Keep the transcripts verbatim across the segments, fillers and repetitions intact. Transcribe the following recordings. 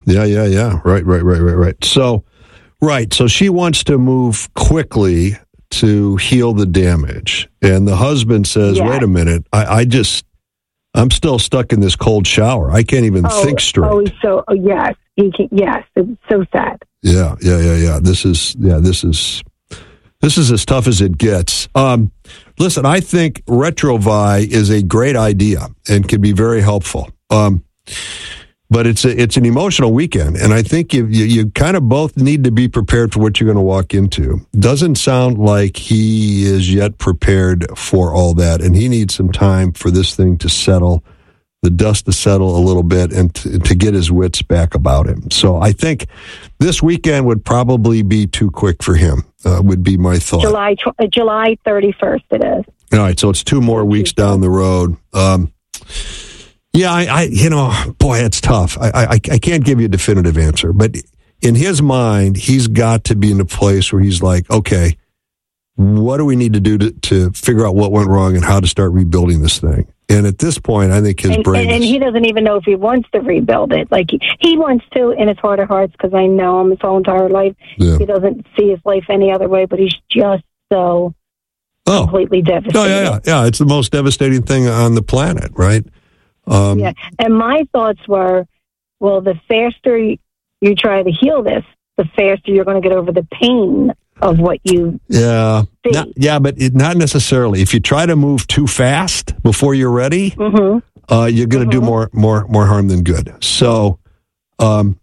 Yeah, yeah, yeah. Right, right, right, right, right. So, right. So she wants to move quickly to heal the damage. And the husband says, yes. wait a minute, I, I just, I'm still stuck in this cold shower. I can't even oh, think straight. Oh, so, oh, yes. He can, yes. It's so sad. Yeah, yeah, yeah, yeah. This is, yeah, this is, this is as tough as it gets. Um, listen, I think Retrovi is a great idea and can be very helpful. Um, But it's a, it's an emotional weekend, and I think you, you you kind of both need to be prepared for what you're going to walk into. Doesn't sound like he is yet prepared for all that, and he needs some time for this thing to settle, the dust to settle a little bit, and to, to get his wits back about him. So I think this weekend would probably be too quick for him, uh, would be my thought. July uh, July thirty-first it is. All right, so it's two more weeks down the road. Um Yeah, I, I, you know, boy, it's tough. I, I, I can't give you a definitive answer, but in his mind, he's got to be in a place where he's like, okay, what do we need to do to, to figure out what went wrong and how to start rebuilding this thing? And at this point, I think his and, brain and, and is, he doesn't even know if he wants to rebuild it. Like he, he wants to in his heart of hearts, because I know him his whole entire life. Yeah. He doesn't see his life any other way, but he's just so oh. completely devastated. Oh, yeah, yeah, yeah. It's the most devastating thing on the planet, right? Um, yeah, and my thoughts were, well, the faster you try to heal this, the faster you're going to get over the pain of what you yeah, see. Not, yeah, but it, not necessarily. If you try to move too fast before you're ready, mm-hmm. uh, you're going to mm-hmm. do more, more, more harm than good. So, um,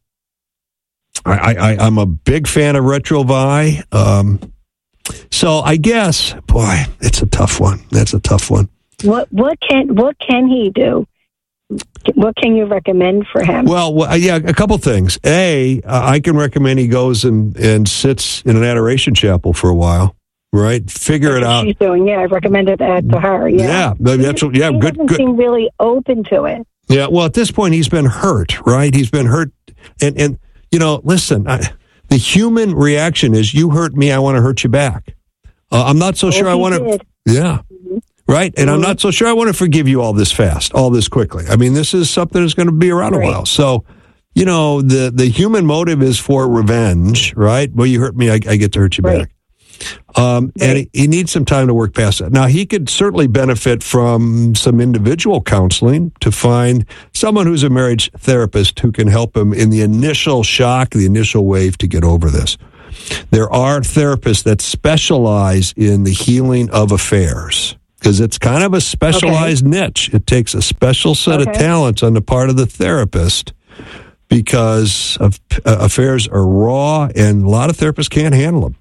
I, I, I'm a big fan of Retrovi. Um, so I guess, boy, it's a tough one. That's a tough one. What what can what can he do? What can you recommend for him? Well, well yeah, a couple things. A, uh, I can recommend he goes and, and sits in an adoration chapel for a while, right? Figure that's it what out. She's doing, yeah. I recommended that to her. Yeah, yeah, that's he, yeah, he good. doesn't good. seem really open to it. Yeah, well, at this point, he's been hurt, right? He's been hurt, and and you know, listen, I, the human reaction is, you hurt me, I want to hurt you back. Uh, I'm not so well, sure I want to. Yeah. Mm-hmm. Right? And mm-hmm. I'm not so sure I want to forgive you all this fast, all this quickly. I mean, this is something that's going to be around right. a while. So, you know, the, the human motive is for revenge, right? Well, you hurt me, I, I get to hurt you right. back. Um, right. And he, he needs some time to work past that. Now, he could certainly benefit from some individual counseling to find someone who's a marriage therapist who can help him in the initial shock, the initial wave to get over this. There are therapists that specialize in the healing of affairs, because it's kind of a specialized okay. niche. It takes a special set okay. of talents on the part of the therapist, because of, uh, affairs are raw and a lot of therapists can't handle them.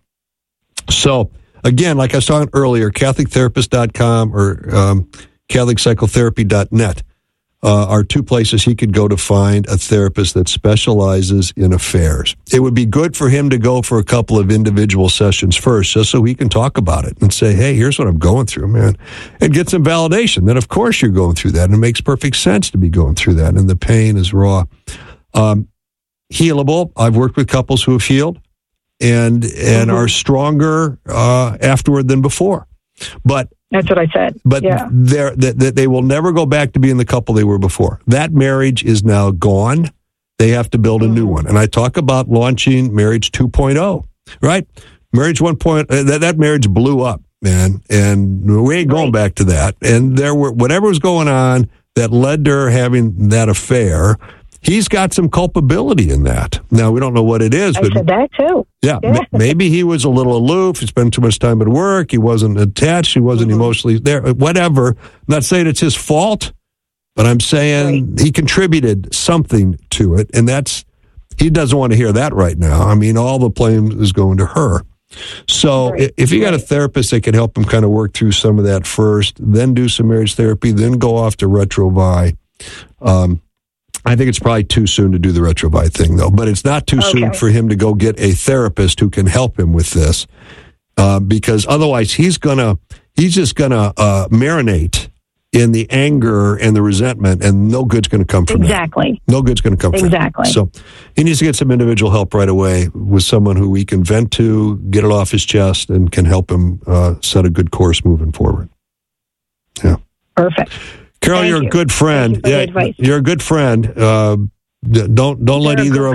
So, again, like I was talking earlier, Catholic Therapist dot com or um, Catholic Psychotherapy dot net uh, are two places he could go to find a therapist that specializes in affairs. It would be good for him to go for a couple of individual sessions first, just so he can talk about it and say, hey, here's what I'm going through, man, and get some validation that, of course, you're going through that, and it makes perfect sense to be going through that, and the pain is raw. Um, healable. I've worked with couples who have healed and and mm-hmm. are stronger uh, afterward than before. But that's what I said. But yeah. they're, they, they will never go back to being the couple they were before. That marriage is now gone. They have to build a mm-hmm. new one. And I talk about launching marriage two point oh, right? Marriage one point oh, that, that marriage blew up, man. And we ain't going right. back to that. And there were whatever was going on that led to her having that affair. He's got some culpability in that. Now, we don't know what it is. I but said that, too. Yeah, yeah. M- maybe he was a little aloof. He spent too much time at work. He wasn't attached. He wasn't mm-hmm. emotionally there. Whatever. I'm not saying it's his fault, but I'm saying right. he contributed something to it, and that's he doesn't want to hear that right now. I mean, all the blame is going to her. So right. if you got a therapist that can help him kind of work through some of that first, then do some marriage therapy, then go off to Retrovi, um, I think it's probably too soon to do the Retrovi thing, though. But it's not too okay. soon for him to go get a therapist who can help him with this, uh, because otherwise he's gonna he's just gonna uh, marinate in the anger and the resentment, and no good's going to come from exactly. that. No good's going to come from exactly. that. So he needs to get some individual help right away with someone who he can vent to, get it off his chest, and can help him uh, set a good course moving forward. Yeah. Perfect. Carol, Thank you're you. a good friend. Thank you for yeah, the advice. You're a good friend. Uh, don't don't let either of